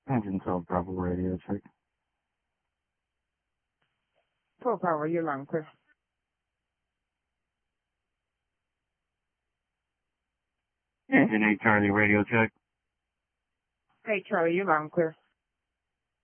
Engine 12 Bravo radio check. 12 Bravo, you're loud and clear. Engine 8 Charlie radio check. 8 Charlie, you're loud and clear.